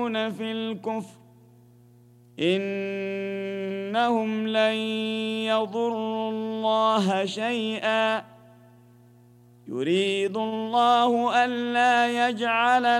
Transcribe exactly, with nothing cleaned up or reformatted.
في الكفر إنهم لن يضروا الله شيئا يريد الله ألا يجعل